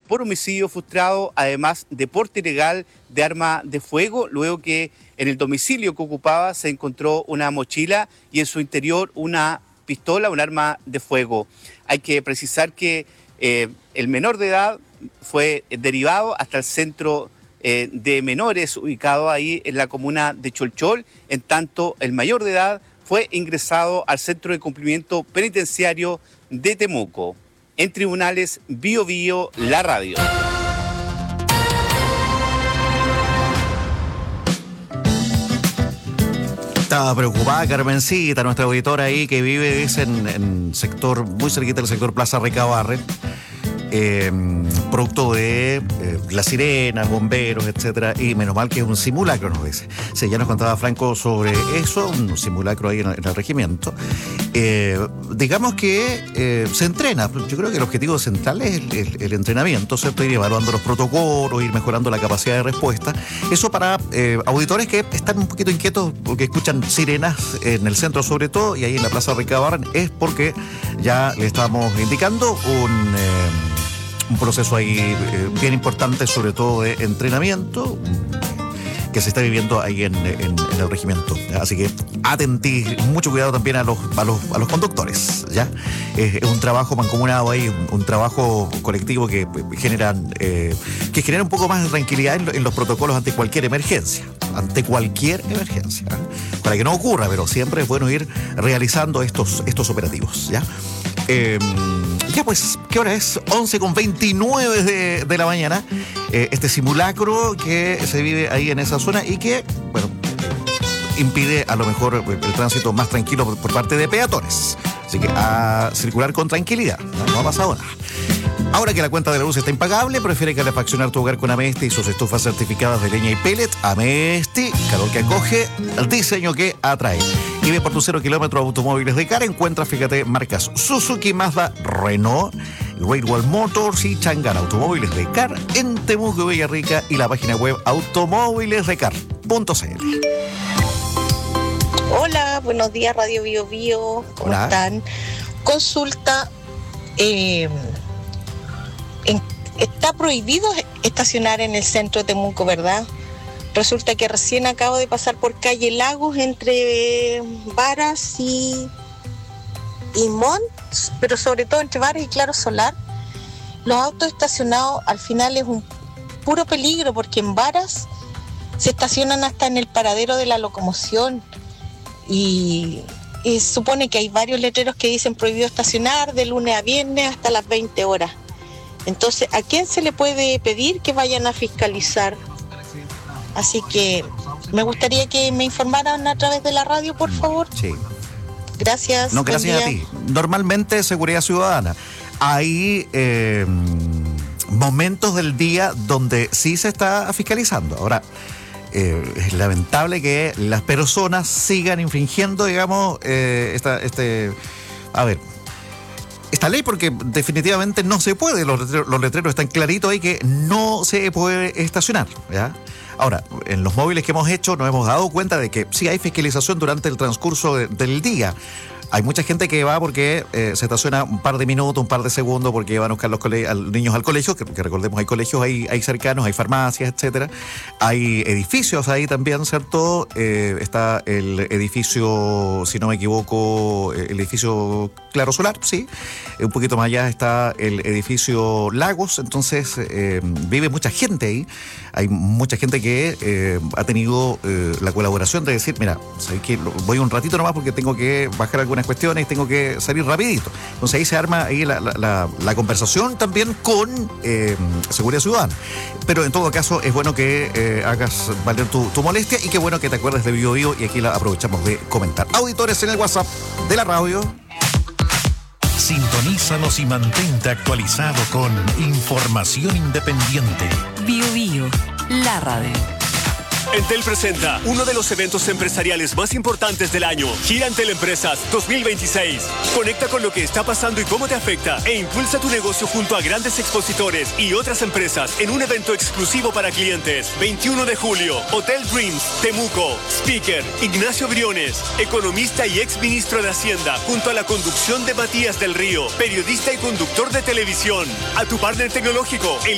por homicidio frustrado, además de porte ilegal de arma de fuego, luego que en el domicilio que ocupaba se encontró una mochila y en su interior una pistola, un arma de fuego. Hay que precisar que el menor de edad fue derivado hasta el centro de menores ubicado ahí en la comuna de Cholchol, en tanto el mayor de edad fue ingresado al Centro de Cumplimiento Penitenciario de Temuco. En Tribunales Bío Bío, la radio. Estaba preocupada Carmencita, nuestra auditora ahí que vive en sector, muy cerquita del sector Plaza Recabarren, producto de las sirenas, bomberos, etcétera, y menos mal que es un simulacro, nos dice. Sí, ya nos contaba Franco sobre eso, un simulacro ahí en el regimiento. Digamos que se entrena. Yo creo que el objetivo central es el entrenamiento, ¿cierto? Ir evaluando los protocolos, ir mejorando la capacidad de respuesta. Eso para auditores que están un poquito inquietos porque escuchan sirenas en el centro sobre todo, y ahí en la Plaza Recabarren es porque ya le estamos indicando un proceso ahí bien importante, sobre todo de entrenamiento, que se está viviendo ahí en el regimiento. Así que atentí, mucho cuidado también a los conductores, ¿ya? Es un trabajo mancomunado ahí, un trabajo colectivo que genera un poco más de tranquilidad en los protocolos ante cualquier emergencia, para que no ocurra, pero siempre es bueno ir realizando estos operativos, ¿ya? Ya pues, ¿qué hora es? 11:29 de la mañana. Este simulacro que se vive ahí en esa zona y que, bueno, impide a lo mejor el tránsito más tranquilo por parte de peatones. Así que a circular con tranquilidad, no ha pasado nada. Ahora que la cuenta de la luz está impagable, prefiere calefaccionar tu hogar con Amesti y sus estufas certificadas de leña y pellet. Amesti, calor que acoge, el diseño que atrae. Y ve por tu 0 kilómetro Automóviles de Car. Encuentra, fíjate, marcas Suzuki, Mazda, Renault, Great Wall Motors y Changan Automóviles de Car en Temuco y Villarrica, y la página web automóvilesdecar.cl. Hola, buenos días, Radio Bío Bío. ¿Cómo están? Consulta. Está prohibido estacionar en el centro de Temuco, ¿verdad? Resulta que recién acabo de pasar por calle Lagos entre Varas y Montt, pero sobre todo entre Varas y Claro Solar. Los autos estacionados al final es un puro peligro, porque en Varas se estacionan hasta en el paradero de la locomoción y supone que hay varios letreros que dicen prohibido estacionar de lunes a viernes hasta las 20 horas. Entonces, ¿a quién se le puede pedir que vayan a fiscalizar? Así que me gustaría que me informaran a través de la radio, por favor. Sí. Gracias. No, gracias a ti. Normalmente, Seguridad Ciudadana. Hay momentos del día donde sí se está fiscalizando. Ahora, es lamentable que las personas sigan infringiendo, digamos, esta ley, porque definitivamente no se puede. Los letreros están claritos ahí que no se puede estacionar, ¿ya? Ahora, en los móviles que hemos hecho nos hemos dado cuenta de que sí hay fiscalización durante el transcurso del día. Hay mucha gente que va porque se estaciona un par de minutos, un par de segundos, porque van a buscar los niños al colegio, que recordemos, hay colegios ahí cercanos, hay farmacias, etcétera. Hay edificios ahí también, ¿cierto? Está el edificio, si no me equivoco, el edificio Claro Solar, sí. Un poquito más allá está el edificio Lagos, entonces vive mucha gente ahí. Hay mucha gente que ha tenido la colaboración de decir, mira, ¿sabes qué? Voy un ratito nomás porque tengo que bajar algunas cuestiones y tengo que salir rapidito. Entonces ahí se arma ahí la conversación también con Seguridad Ciudadana. Pero en todo caso es bueno que hagas valer tu molestia, y qué bueno que te acuerdes de Bío Bío, y aquí la aprovechamos de comentar. Auditores en el WhatsApp de la radio. Sintonízanos y mantente actualizado con información independiente. Bío Bío, la radio. Entel presenta uno de los eventos empresariales más importantes del año, Gira Entel Empresas 2026. Conecta con lo que está pasando y cómo te afecta, e impulsa tu negocio junto a grandes expositores y otras empresas en un evento exclusivo para clientes. 21 de julio, Hotel Dreams, Temuco. Speaker, Ignacio Briones, economista y ex ministro de Hacienda, junto a la conducción de Matías del Río, periodista y conductor de televisión. A tu partner tecnológico,